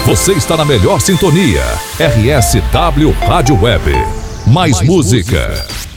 Você está na melhor sintonia. RSW Rádio Web. Mais música.